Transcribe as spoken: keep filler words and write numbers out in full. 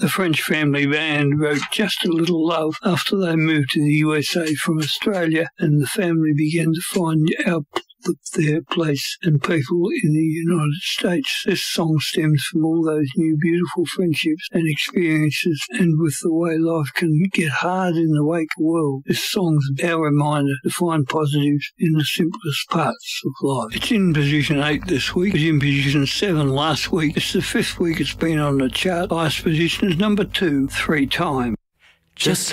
The French Family Band wrote Just a Little Love after they moved to the U S A from Australia, and the family began to find out their place and people in the United States. This song stems from all those new beautiful friendships and experiences, and with the way life can get hard in the wake world, this song's our reminder to find positives in the simplest parts of life. It's in position eight this week. It was in position seven last week. It's the fifth week it's been on the chart. Highest position is number two, three times. Just